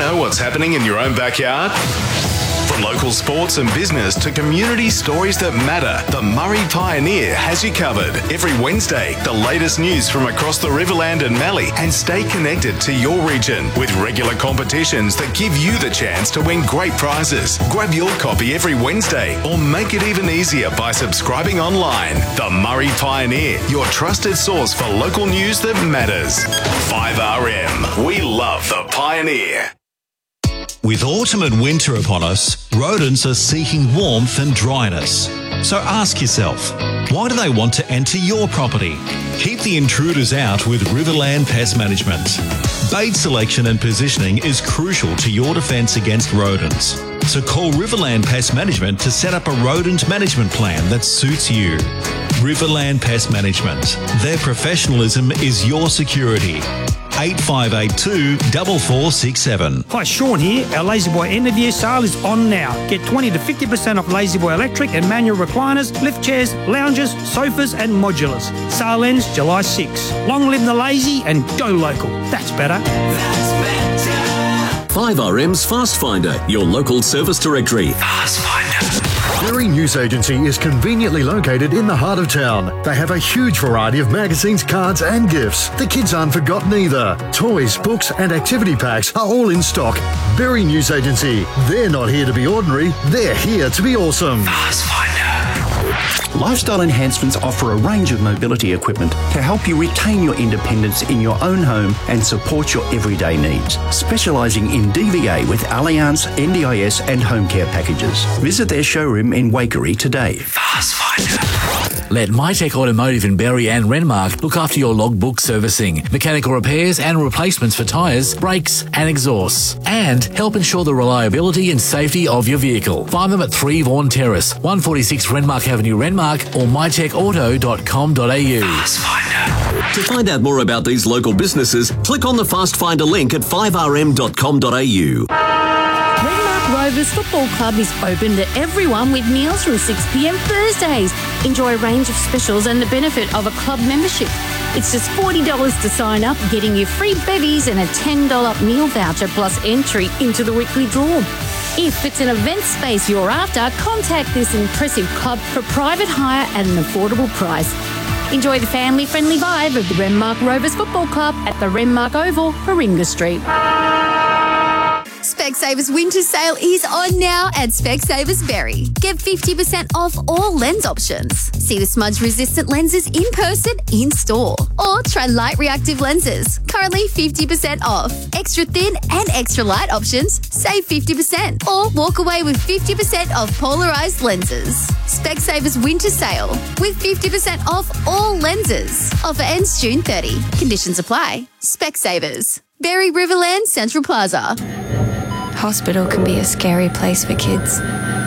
know what's happening in your own backyard? From local sports and business to community stories that matter, the Murray Pioneer has you covered. Every Wednesday, the latest news from across the Riverland and Mallee, and stay connected to your region with regular competitions that give you the chance to win great prizes. Grab your copy every Wednesday or make it even easier by subscribing online. The Murray Pioneer, your trusted source for local news that matters. 5RM, we love the Pioneer. With autumn and winter upon us, rodents are seeking warmth and dryness. So ask yourself, why do they want to enter your property? Keep the intruders out with Riverland Pest Management. Bait selection and positioning is crucial to your defence against rodents. So call Riverland Pest Management to set up a rodent management plan that suits you. Riverland Pest Management. Their professionalism is your security. 8582 4467. Hi, Sean here. Our La-Z-Boy end of year sale is on now. Get 20 to 50% off La-Z-Boy electric and manual recliners, lift chairs, lounges, sofas and modulars. Sale ends July 6. Long live the lazy and go local. That's better. 5RM's Fast Finder, your local service directory. Fast Finder. Berry News Agency is conveniently located in the heart of town. They have a huge variety of magazines, cards and gifts. The kids aren't forgotten either. Toys, books and activity packs are all in stock. Berry News Agency. They're not here to be ordinary, they're here to be awesome. Fast Finder. Lifestyle Enhancements offer a range of mobility equipment to help you retain your independence in your own home and support your everyday needs. Specialising in DVA with Allianz, NDIS and home care packages. Visit their showroom in Waikerie today. Fast Finder. Let MyTech Automotive in Berry and Renmark look after your logbook servicing, mechanical repairs and replacements for tyres, brakes and exhausts, and help ensure the reliability and safety of your vehicle. Find them at 3 Vaughan Terrace, 146 Renmark Avenue, Renmark, or mytechauto.com.au. Fast Finder. To find out more about these local businesses, click on the Fast Finder link at 5rm.com.au. Rovers Football Club is open to everyone with meals from 6 p.m. Thursdays. Enjoy a range of specials and the benefit of a club membership. It's just $40 to sign up, getting you free bevies and a $10 meal voucher plus entry into the weekly draw. If it's an event space you're after, contact this impressive club for private hire at an affordable price. Enjoy the family-friendly vibe of the Renmark Rovers Football Club at the Renmark Oval, Warringah Street. Specsavers winter sale is on now at Specsavers Berry. Get 50% off all lens options. See the smudge-resistant lenses in person, in store. Or try light reactive lenses. Currently 50% off. Extra thin and extra light options, save 50%. Or walk away with 50% off polarized lenses. Specsavers winter sale with 50% off all lenses. Offer ends June 30. Conditions apply. Specsavers. Berry Riverland Central Plaza. Hospital can be a scary place for kids.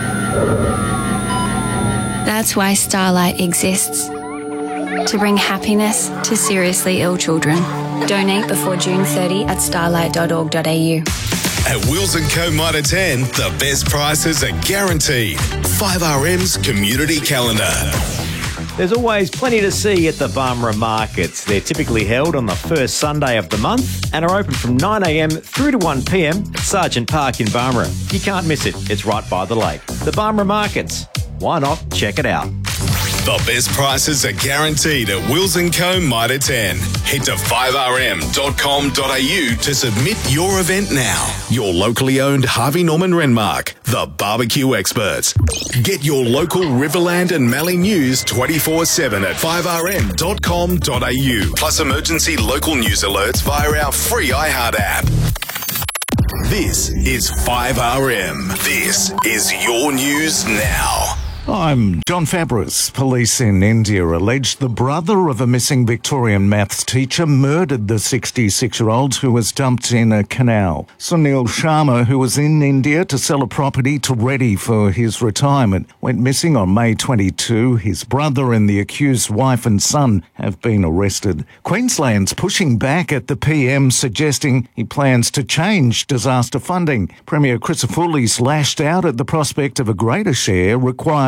That's why Starlight exists. To bring happiness to seriously ill children. Donate before June 30 at starlight.org.au. At Wills & Co Mitre 10, the best prices are guaranteed. 5RM's Community Calendar. There's always plenty to see at the Barmera Markets. They're typically held on the first Sunday of the month and are open from 9am through to 1pm at Sargent Park in Barmera. You can't miss it. It's right by the lake. The Barmera Markets. Why not check it out? The best prices are guaranteed at Wills & Co Mitre 10. Head to 5rm.com.au to submit your event now. Your locally owned Harvey Norman Renmark, the barbecue experts. Get your local Riverland and Mallee news 24/7 at 5rm.com.au. Plus emergency local news alerts via our free iHeart app. This is 5RM. This is your news now. I'm John Fabris. Police in India alleged the brother of a missing Victorian maths teacher murdered the 66-year-old who was dumped in a canal. Sunil Sharma, who was in India to sell a property to ready for his retirement, went missing on May 22. His brother and the accused's wife and son have been arrested. Queensland's pushing back at the PM, suggesting he plans to change disaster funding. Premier Chrysopoulos lashed out at the prospect of a greater share required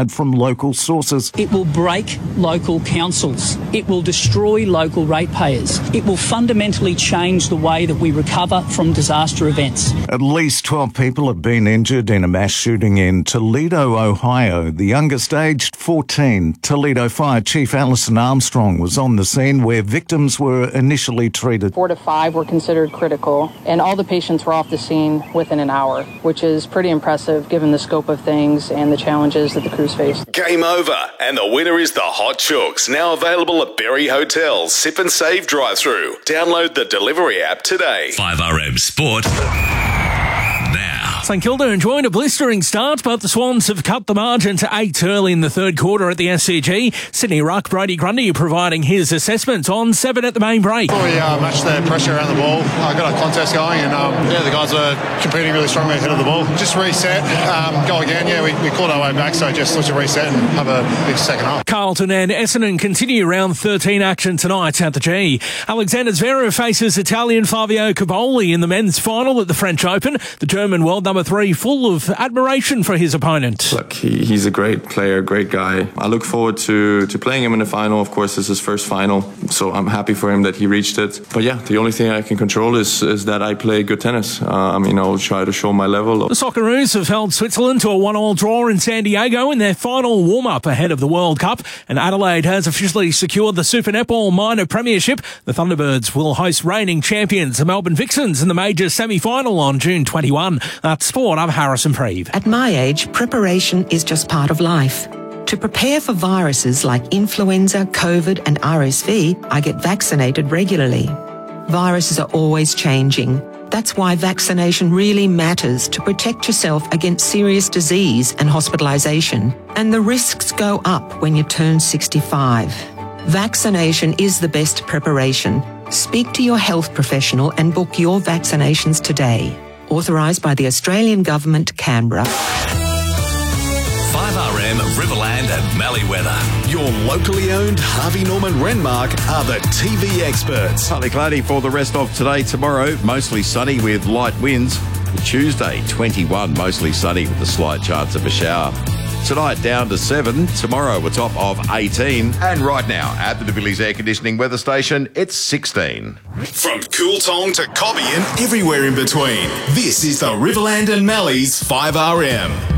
justified from local sources. It will break local councils. It will destroy local ratepayers. It will fundamentally change the way that we recover from disaster events. At least 12 people have been injured in a mass shooting in Toledo, Ohio. The youngest aged 14. Toledo Fire Chief Alison Armstrong was on the scene where victims were initially treated. 4 to 5 were considered critical, and all the patients were off the scene within an hour, which is pretty impressive given the scope of things and the challenges that the crews faced. Game over, and the winner is the Hot Chooks, now available at Berry Hotel's Sip and Save drive-thru. Download the delivery app today. 5RM Sport. St Kilda enjoyed a blistering start, but the Swans have cut the margin to 8 early in the third quarter at the SCG. Sydney ruck Brody Grundy providing his assessment on 7 at the main break. We matched the pressure around the ball. Got a contest going, and the guys were competing really strongly ahead of the ball. Just reset, go again. We caught our way back, so just let's reset and have a big second half. Carlton and Essendon continue round 13 action tonight at the G. Alexander Zverev faces Italian Fabio Caboli in the men's final at the French Open. The German world number 3 full of admiration for his opponent. Look, he's a great player, great guy. I look forward to playing him in the final. Of course, this is his first final, so I'm happy for him that he reached it. But yeah, the only thing I can control is that I play good tennis. I'll try to show my level. The Socceroos have held Switzerland to a 1-1 draw in San Diego in their final warm-up ahead of the World Cup, and Adelaide has officially secured the Super Netball Minor Premiership. The Thunderbirds will host reigning champions, the Melbourne Vixens, in the major semi-final on June 21. That's sport. I'm Harrison Preeve. At my age, preparation is just part of life. To prepare for viruses like influenza, COVID and RSV, I get vaccinated regularly. Viruses are always changing. That's why vaccination really matters to protect yourself against serious disease and hospitalisation. And the risks go up when you turn 65. Vaccination is the best preparation. Speak to your health professional and book your vaccinations today. Authorised by the Australian Government, Canberra. 5RM, Riverland and Mallee weather. Your locally owned Harvey Norman Renmark are the TV experts. Partly cloudy for the rest of today. Tomorrow, mostly sunny with light winds. Tuesday, 21, mostly sunny with a slight chance of a shower. Tonight down to 7, tomorrow a top of 18. And right now at the Billy's Air Conditioning weather station, it's 16. From Cooltong to Cobbie and everywhere in between, this is the Riverland and Mallee's 5RM.